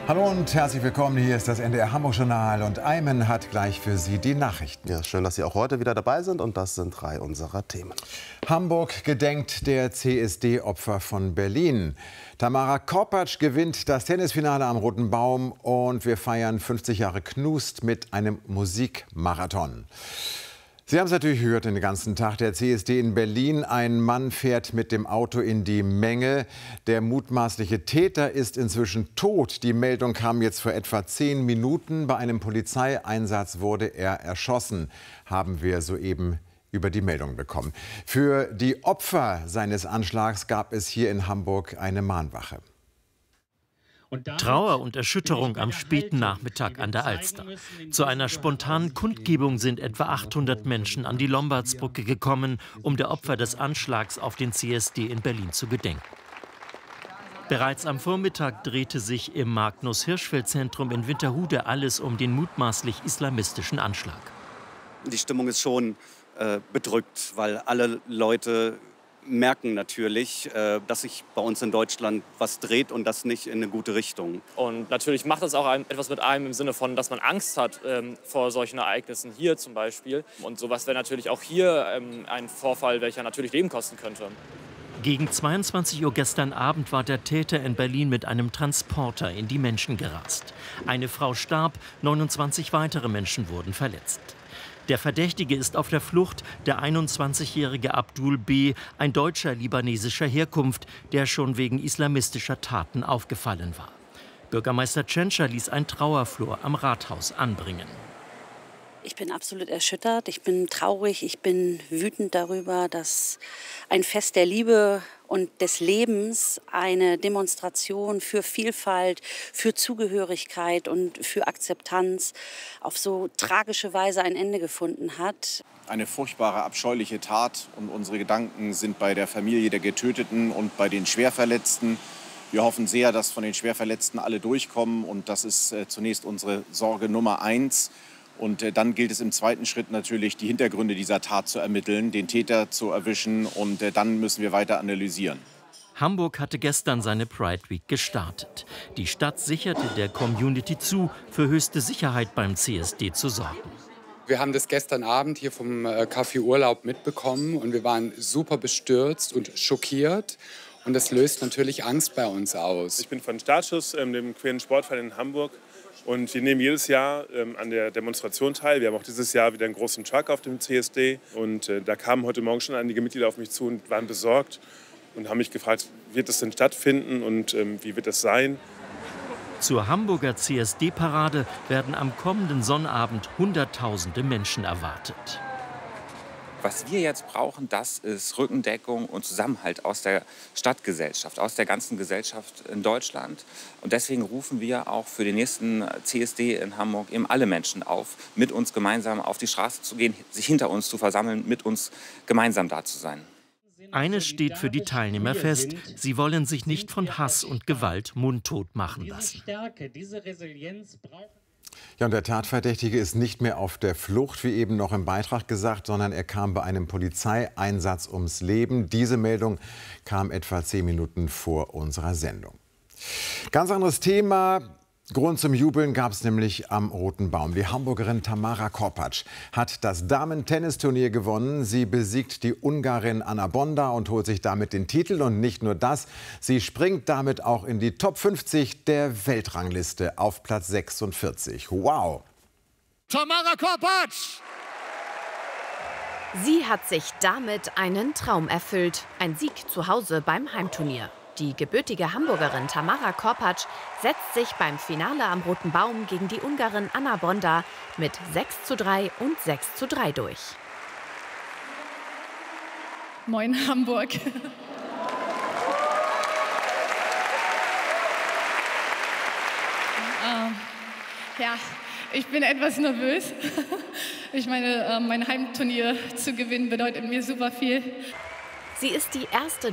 Hallo und herzlich willkommen. Hier ist das NDR Hamburg Journal und Ayman hat gleich für Sie die Nachrichten. Ja, schön, dass Sie auch heute wieder dabei sind und das sind 3 unserer Themen. Hamburg gedenkt der CSD-Opfer von Berlin. Tamara Korpatsch gewinnt das Tennisfinale am Roten Baum und wir feiern 50 Jahre Knust mit einem Musikmarathon. Sie haben es natürlich gehört den ganzen Tag. Der CSD in Berlin. Ein Mann fährt mit dem Auto in die Menge. Der mutmaßliche Täter ist inzwischen tot. Die Meldung kam jetzt vor etwa 10 Minuten. Bei einem Polizeieinsatz wurde er erschossen, haben wir soeben über die Meldung bekommen. Für die Opfer seines Anschlags gab es hier in Hamburg eine Mahnwache. Trauer und Erschütterung am späten Nachmittag an der Alster. Zu einer spontanen Kundgebung sind etwa 800 Menschen an die Lombardsbrücke gekommen, um der Opfer des Anschlags auf den CSD in Berlin zu gedenken. Bereits am Vormittag drehte sich im Magnus-Hirschfeld-Zentrum in Winterhude alles um den mutmaßlich islamistischen Anschlag. Die Stimmung ist schon bedrückt, weil alle Leute merken natürlich, dass sich bei uns in Deutschland was dreht und das nicht in eine gute Richtung. Und natürlich macht das auch etwas mit einem im Sinne von, dass man Angst hat vor solchen Ereignissen hier zum Beispiel. Und sowas wäre natürlich auch hier ein Vorfall, welcher natürlich Leben kosten könnte. Gegen 22 Uhr gestern Abend war der Täter in Berlin mit einem Transporter in die Menschen gerast. Eine Frau starb, 29 weitere Menschen wurden verletzt. Der Verdächtige ist auf der Flucht, der 21-jährige Abdul B., ein Deutscher libanesischer Herkunft, der schon wegen islamistischer Taten aufgefallen war. Bürgermeister Tschentscher ließ ein Trauerflor am Rathaus anbringen. Ich bin absolut erschüttert, ich bin traurig, ich bin wütend darüber, dass ein Fest der Liebe und des Lebens, eine Demonstration für Vielfalt, für Zugehörigkeit und für Akzeptanz auf so tragische Weise ein Ende gefunden hat. Eine furchtbare, abscheuliche Tat und unsere Gedanken sind bei der Familie der Getöteten und bei den Schwerverletzten. Wir hoffen sehr, dass von den Schwerverletzten alle durchkommen und das ist zunächst unsere Sorge Nummer 1. Und dann gilt es im zweiten Schritt natürlich, die Hintergründe dieser Tat zu ermitteln, den Täter zu erwischen und dann müssen wir weiter analysieren. Hamburg hatte gestern seine Pride Week gestartet. Die Stadt sicherte der Community zu, für höchste Sicherheit beim CSD zu sorgen. Wir haben das gestern Abend hier vom Café Urlaub mitbekommen und wir waren super bestürzt und schockiert. Und das löst natürlich Angst bei uns aus. Ich bin von Startschuss, dem queeren Sportverein in Hamburg. Und wir nehmen jedes Jahr an der Demonstration teil. Wir haben auch dieses Jahr wieder einen großen Truck auf dem CSD. Und da kamen heute Morgen schon einige Mitglieder auf mich zu und waren besorgt und haben mich gefragt, wird das denn stattfinden und wie wird das sein? Zur Hamburger CSD-Parade werden am kommenden Sonnabend Hunderttausende Menschen erwartet. Was wir jetzt brauchen, das ist Rückendeckung und Zusammenhalt aus der Stadtgesellschaft, aus der ganzen Gesellschaft in Deutschland. Und deswegen rufen wir auch für den nächsten CSD in Hamburg eben alle Menschen auf, mit uns gemeinsam auf die Straße zu gehen, sich hinter uns zu versammeln, mit uns gemeinsam da zu sein. Eines steht für die Teilnehmer fest: Sie wollen sich nicht von Hass und Gewalt mundtot machen lassen. Ja, und der Tatverdächtige ist nicht mehr auf der Flucht, wie eben noch im Beitrag gesagt, sondern er kam bei einem Polizeieinsatz ums Leben. Diese Meldung kam etwa 10 Minuten vor unserer Sendung. Ganz anderes Thema. Grund zum Jubeln gab es nämlich am Roten Baum. Die Hamburgerin Tamara Korpatsch hat das Damen-Tennisturnier gewonnen. Sie besiegt die Ungarin Anna Bonda und holt sich damit den Titel. Und nicht nur das, sie springt damit auch in die Top 50 der Weltrangliste auf Platz 46. Wow! Tamara Korpatsch! Sie hat sich damit einen Traum erfüllt. Ein Sieg zu Hause beim Heimturnier. Die gebürtige Hamburgerin Tamara Korpatsch setzt sich beim Finale am Roten Baum gegen die Ungarin Anna Bonda mit 6:3 und 6:3 durch. Moin Hamburg. Ja, ich bin etwas nervös. Ich meine, mein Heimturnier zu gewinnen bedeutet mir super viel. Sie ist die erste